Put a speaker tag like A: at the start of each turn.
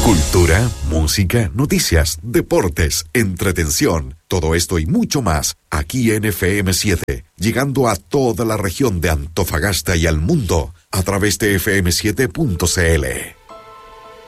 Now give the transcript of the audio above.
A: Cultura, música, noticias, deportes, entretención, todo esto y mucho más, aquí en FM7, llegando a toda la región de Antofagasta y al mundo, a través de fm7.cl.